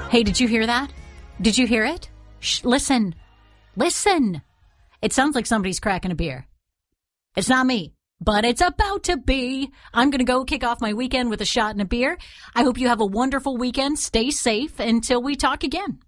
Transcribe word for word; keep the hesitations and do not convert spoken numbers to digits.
Hey, did you hear that? Did you hear it? Shh, listen. Listen. It sounds like somebody's cracking a beer. It's not me, but it's about to be. I'm going to go kick off my weekend with a shot and a beer. I hope you have a wonderful weekend. Stay safe until we talk again.